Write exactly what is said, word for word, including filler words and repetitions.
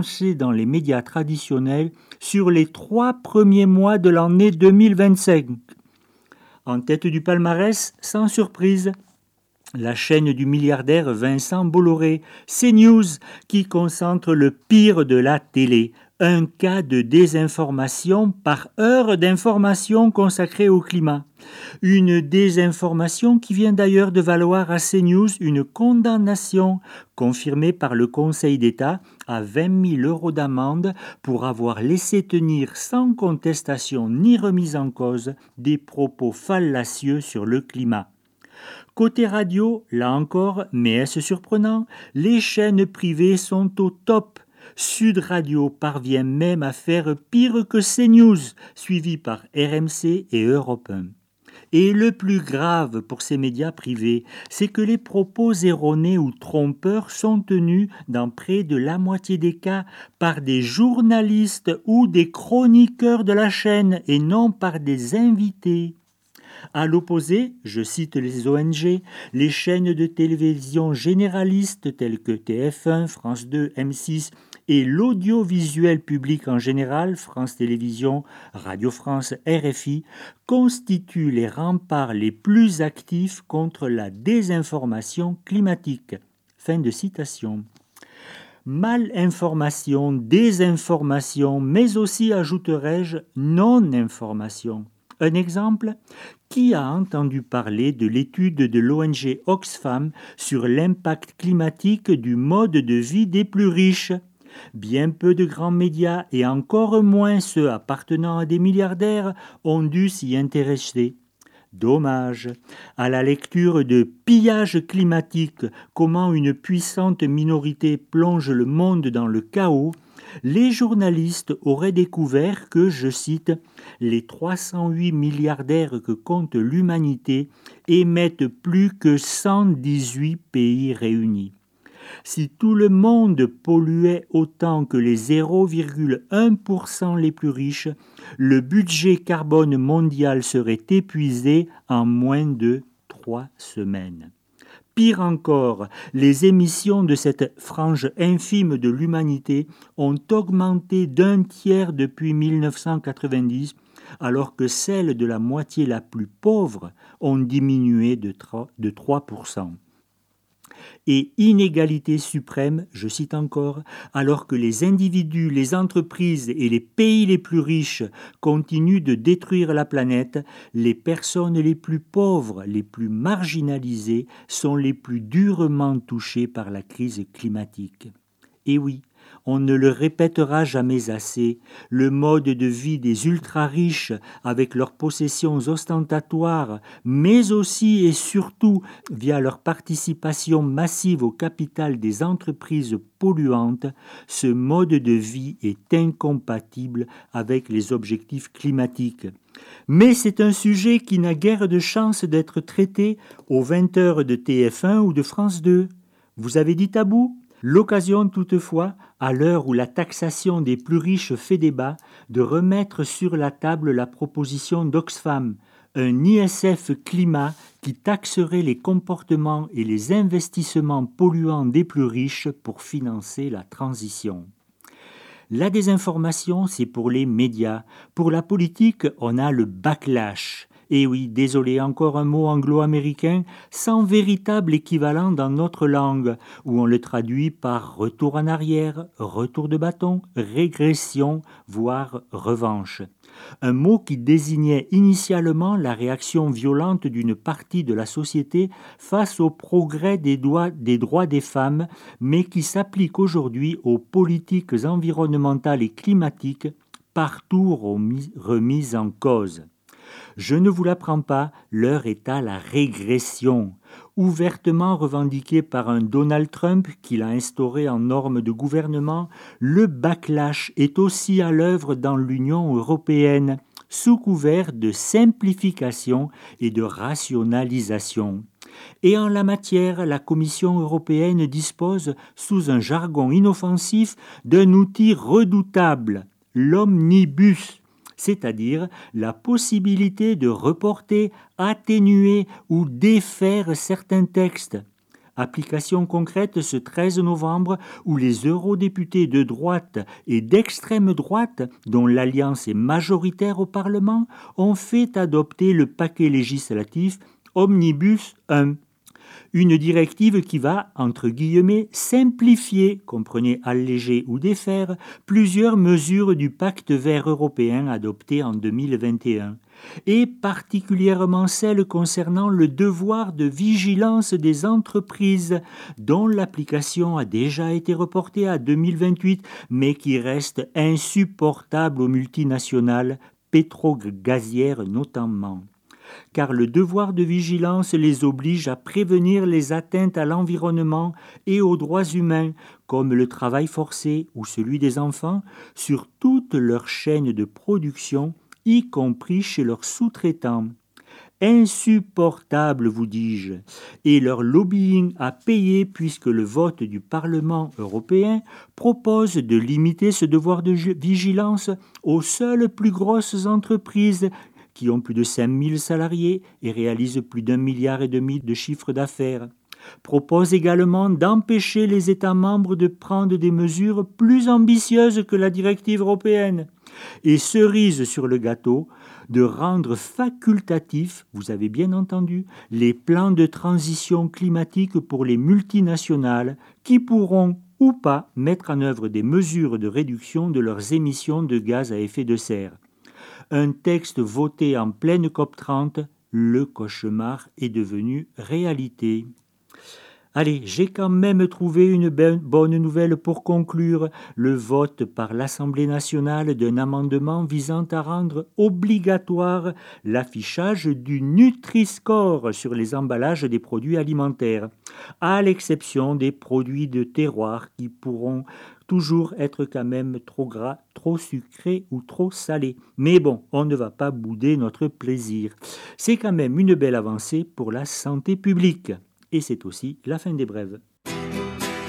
recensés dans les médias traditionnels sur les trois premiers mois de l'année deux mille vingt-cinq. En tête du palmarès, sans surprise, la chaîne du milliardaire Vincent Bolloré, CNews, qui concentre le pire de la télé. Un cas de désinformation par heure d'information consacrée au climat. Une désinformation qui vient d'ailleurs de valoir à CNews une condamnation confirmée par le Conseil d'État à vingt mille euros d'amende pour avoir laissé tenir sans contestation ni remise en cause des propos fallacieux sur le climat. Côté radio, là encore, mais est-ce surprenant, les chaînes privées sont au top. Sud Radio parvient même à faire pire que CNews, suivi par R M C et Europe un. Et le plus grave pour ces médias privés, c'est que les propos erronés ou trompeurs sont tenus dans près de la moitié des cas par des journalistes ou des chroniqueurs de la chaîne et non par des invités. À l'opposé, je cite les O N G, les chaînes de télévision généralistes telles que T F un, France deux, M six et l'audiovisuel public en général, France Télévisions, Radio France, R F I, constituent les remparts les plus actifs contre la désinformation climatique. Fin de citation. Malinformation, désinformation, mais aussi, ajouterais-je, non-information. Un exemple, qui a entendu parler de l'étude de l'O N G Oxfam sur l'impact climatique du mode de vie des plus riches ? Bien peu de grands médias, et encore moins ceux appartenant à des milliardaires, ont dû s'y intéresser. Dommage. À la lecture de Pillage climatique, comment une puissante minorité plonge le monde dans le chaos, les journalistes auraient découvert que, je cite, « les trois cent huit milliardaires que compte l'humanité émettent plus que cent dix-huit pays réunis. Si tout le monde polluait autant que les zéro virgule un pour cent les plus riches, le budget carbone mondial serait épuisé en moins de trois semaines. » Pire encore, les émissions de cette frange infime de l'humanité ont augmenté d'un tiers depuis mille neuf cent quatre-vingt-dix, alors que celles de la moitié la plus pauvre ont diminué de trois pour cent. Et inégalité suprême, je cite encore, alors que les individus, les entreprises et les pays les plus riches continuent de détruire la planète, les personnes les plus pauvres, les plus marginalisées, sont les plus durement touchées par la crise climatique. Et oui, on ne le répétera jamais assez, le mode de vie des ultra-riches avec leurs possessions ostentatoires, mais aussi et surtout via leur participation massive au capital des entreprises polluantes, ce mode de vie est incompatible avec les objectifs climatiques. Mais c'est un sujet qui n'a guère de chance d'être traité aux vingt heures de T F un ou de France deux. Vous avez dit tabou ? L'occasion toutefois, à l'heure où la taxation des plus riches fait débat, de remettre sur la table la proposition d'Oxfam, un I S F climat qui taxerait les comportements et les investissements polluants des plus riches pour financer la transition. La désinformation, c'est pour les médias. Pour la politique, on a le backlash. Et oui, désolé, encore un mot anglo-américain sans véritable équivalent dans notre langue, où on le traduit par retour en arrière, retour de bâton, régression, voire revanche. Un mot qui désignait initialement la réaction violente d'une partie de la société face au progrès des, doigts, des droits des femmes, mais qui s'applique aujourd'hui aux politiques environnementales et climatiques, partout remises en cause. Je ne vous l'apprends pas, l'heure est à la régression. Ouvertement revendiqué par un Donald Trump qui l'a instauré en norme de gouvernement, le backlash est aussi à l'œuvre dans l'Union européenne, sous couvert de simplification et de rationalisation. Et en la matière, la Commission européenne dispose, sous un jargon inoffensif, d'un outil redoutable, l'omnibus, c'est-à-dire la possibilité de reporter, atténuer ou défaire certains textes. Application concrète ce treize novembre où les eurodéputés de droite et d'extrême droite, dont l'alliance est majoritaire au Parlement, ont fait adopter le paquet législatif Omnibus un. Une directive qui va, entre guillemets, simplifier, comprenez alléger ou défaire, plusieurs mesures du pacte vert européen adopté en deux mille vingt et un, et particulièrement celles concernant le devoir de vigilance des entreprises, dont l'application a déjà été reportée à deux mille vingt-huit, mais qui reste insupportable aux multinationales, pétro-gazières notamment. Car le devoir de vigilance les oblige à prévenir les atteintes à l'environnement et aux droits humains, comme le travail forcé ou celui des enfants, sur toute leur chaîne de production, y compris chez leurs sous-traitants. Insupportable, vous dis-je, et leur lobbying a payé puisque le vote du Parlement européen propose de limiter ce devoir de vigilance aux seules plus grosses entreprises qui ont plus de cinq mille salariés et réalisent plus d'un milliard et demi de chiffre d'affaires. Propose également d'empêcher les États membres de prendre des mesures plus ambitieuses que la directive européenne. Et cerise sur le gâteau, de rendre facultatifs, vous avez bien entendu, les plans de transition climatique pour les multinationales qui pourront ou pas mettre en œuvre des mesures de réduction de leurs émissions de gaz à effet de serre. Un texte voté en pleine COP trente, le cauchemar est devenu réalité. Allez, j'ai quand même trouvé une bonne nouvelle pour conclure, le vote par l'Assemblée nationale d'un amendement visant à rendre obligatoire l'affichage du Nutri-Score sur les emballages des produits alimentaires, à l'exception des produits de terroir qui pourront toujours être quand même trop gras, trop sucrés ou trop salés. Mais bon, on ne va pas bouder notre plaisir. C'est quand même une belle avancée pour la santé publique. Et c'est aussi la fin des brèves.